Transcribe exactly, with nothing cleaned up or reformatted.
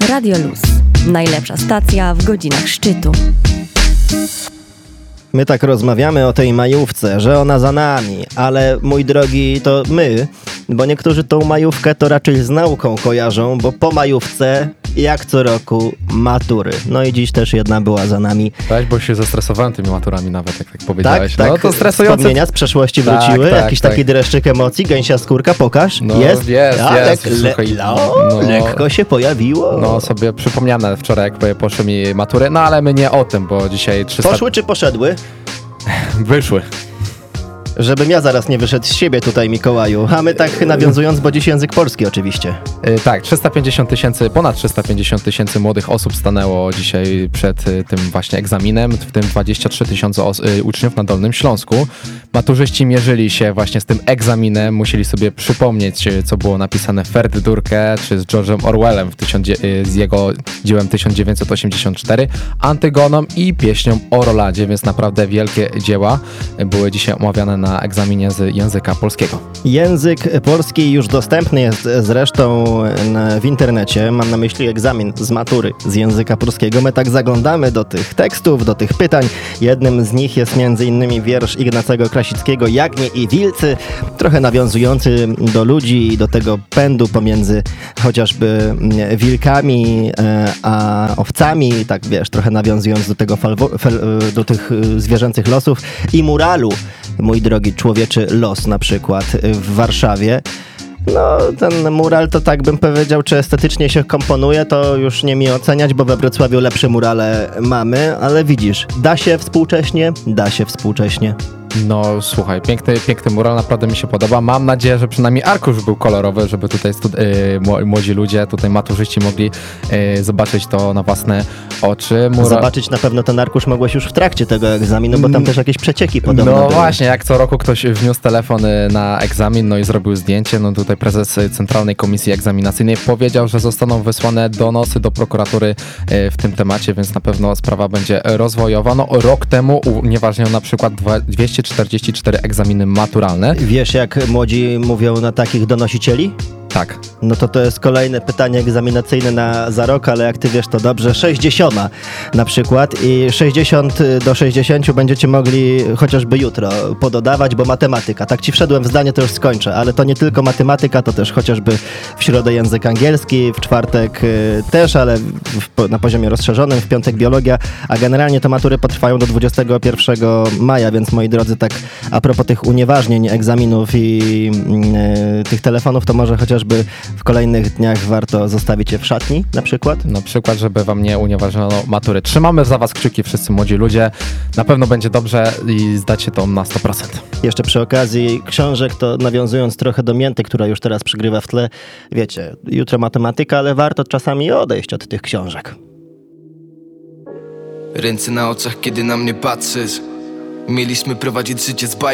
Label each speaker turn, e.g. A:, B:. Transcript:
A: Radio Luz. Najlepsza stacja w godzinach szczytu.
B: My tak rozmawiamy o tej majówce, że ona za nami, ale mój drogi, to my, bo niektórzy tą majówkę to raczej z nauką kojarzą, bo po majówce, jak co roku, matury. No i dziś też jedna była za nami.
C: Tak, bo się zestresowałem tymi maturami nawet, jak tak powiedziałeś.
B: Tak,
C: no
B: tak,
C: to stresujące.
B: Wspomnienia z przeszłości
C: Tak,
B: wróciły,
C: tak,
B: jakiś
C: tak.
B: taki dreszczyk emocji, gęsia skórka, pokaż.
C: No,
B: jest?
C: jest,
B: A,
C: jest,
B: lek-
C: słuchaj,
B: le- no,
C: no.
B: lekko się pojawiło.
C: No sobie przypomniane wczoraj, jak poszły mi matury, no ale my nie o tym, bo dzisiaj trzysta...
B: Poszły czy poszedły?
C: Wyszły.
B: Żebym ja zaraz nie wyszedł z siebie tutaj, Mikołaju. A my tak nawiązując, bo dziś język polski oczywiście.
C: Yy, tak, trzysta pięćdziesiąt tysięcy, ponad trzysta pięćdziesiąt tysięcy młodych osób stanęło dzisiaj przed y, tym właśnie egzaminem, w tym dwadzieścia trzy tysiące os- y, uczniów na Dolnym Śląsku. Maturzyści mierzyli się właśnie z tym egzaminem, musieli sobie przypomnieć, y, co było napisane w Ferdydurkę, czy z George'em Orwellem w tysiąc, y, z jego dziełem tysiąc dziewięćset osiemdziesiąt cztery, Antygoną i pieśnią o Roladzie, więc naprawdę wielkie dzieła były dzisiaj omawiane na egzaminie z języka polskiego.
B: Język polski już dostępny jest zresztą na, w internecie. Mam na myśli egzamin z matury z języka polskiego. My tak zaglądamy do tych tekstów, do tych pytań. Jednym z nich jest między innymi wiersz Ignacego Krasickiego Jagnie i wilcy, trochę nawiązujący do ludzi i do tego pędu pomiędzy chociażby wilkami e, a owcami, tak wiesz, trochę nawiązując do tego falwo, fel, do tych zwierzęcych losów i muralu, mój drogi człowieczy los na przykład w Warszawie. No, ten mural to tak bym powiedział, czy estetycznie się komponuje, to już nie mi oceniać, bo we Wrocławiu lepsze murale mamy, ale widzisz, da się współcześnie, da się współcześnie.
C: No słuchaj, piękny, piękny mural, naprawdę mi się podoba. Mam nadzieję, że przynajmniej arkusz był kolorowy, żeby tutaj stud- y, młodzi ludzie, tutaj maturzyści mogli y, zobaczyć to na własne oczy. Mura...
B: Zobaczyć na pewno ten arkusz mogłeś już w trakcie tego egzaminu, bo tam też jakieś przecieki podobno
C: No
B: były.
C: właśnie, jak co roku ktoś wniósł telefon y, na egzamin, no i zrobił zdjęcie, no tutaj prezes Centralnej Komisji Egzaminacyjnej powiedział, że zostaną wysłane donosy do prokuratury y, w tym temacie, więc na pewno sprawa będzie rozwojowa. No rok temu unieważniono na przykład dwieście czterdzieści cztery egzaminy maturalne.
B: Wiesz, jak młodzi mówią na takich donosicieli?
C: Tak.
B: No to to jest kolejne pytanie egzaminacyjne na za rok, ale jak ty wiesz to dobrze, sześćdziesiąt na przykład i sześćdziesiąt do sześćdziesięciu będziecie mogli chociażby jutro pododawać, bo matematyka. Tak ci wszedłem w zdanie, to już skończę, ale to nie tylko matematyka, to też chociażby w środę język angielski, w czwartek y, też, ale w, na poziomie rozszerzonym, w piątek biologia, a generalnie to matury potrwają do dwudziestego pierwszego maja, więc moi drodzy, tak a propos tych unieważnień egzaminów i y, tych telefonów, to może chociażby w kolejnych dniach warto zostawić je w szatni na przykład.
C: Na przykład, żeby wam nie unieważniono matury. Trzymamy za was kciuki, wszyscy młodzi ludzie. Na pewno będzie dobrze i zdacie to na sto procent.
B: Jeszcze przy okazji książek, to nawiązując trochę do Mięty, która już teraz przygrywa w tle, wiecie, jutro matematyka, ale warto czasami odejść od tych książek.
D: Ręce na oczach, kiedy na mnie patrzysz. Mieliśmy prowadzić życie z bajką.